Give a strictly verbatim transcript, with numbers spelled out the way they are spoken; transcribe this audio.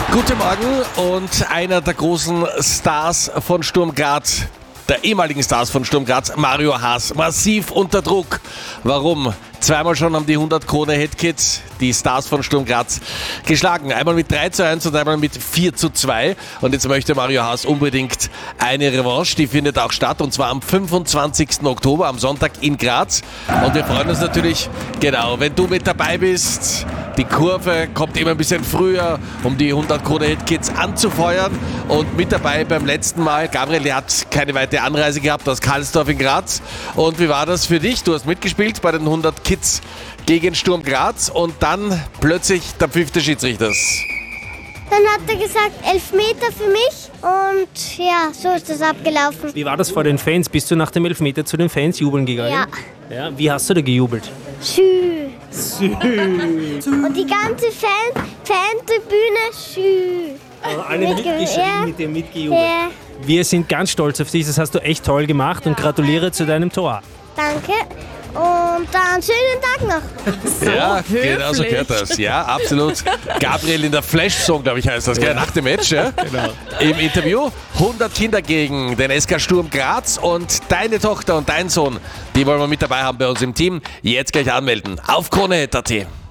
Guten Morgen und einer der großen Stars von Sturm Graz, der ehemaligen Stars von Sturm Graz, Mario Haas, massiv unter Druck. Warum? Zweimal schon haben die hundert Krone Headkids die Stars von Sturm Graz geschlagen. Einmal mit drei zu eins und einmal mit vier zu zwei. Und jetzt möchte Mario Haas unbedingt eine Revanche. Die findet auch statt und zwar am fünfundzwanzigsten Oktober, am Sonntag in Graz. Und wir freuen uns natürlich, genau, wenn du mit dabei bist. Die Kurve kommt immer ein bisschen früher, um die hundert Krone Headkids anzufeuern. Und mit dabei beim letzten Mal, Gabriel, der hat keine weitere Anreise gehabt aus Karlsdorf in Graz. Und wie war das für dich? Du hast mitgespielt bei den hundert Kids gegen Sturm Graz und dann plötzlich der fünfte Schiedsrichter. Dann hat er gesagt, elf Meter für mich und ja, so ist das abgelaufen. Wie war das vor den Fans? Bist du nach dem Elfmeter zu den Fans jubeln gegangen? Ja. Ja, wie hast du da gejubelt? Schü. Und die ganze Fan Fantribüne, schü. Also alle Mitge- mitgeschrien, ja. mit dir mitgejubelt. Ja, Wir sind ganz stolz auf dich, das hast du echt toll gemacht und gratuliere zu deinem Tor. danke. Und dann schönen Tag noch. Ja, genau so gehört das. Ja, absolut. Gabriel in der Flash-Song, glaube ich, heißt das, gell? Nach dem Match. Ja? Genau. Im Interview hundert Kinder gegen den S K Sturm Graz und deine Tochter und dein Sohn, die wollen wir mit dabei haben bei uns im Team. Jetzt gleich anmelden auf krone punkt at.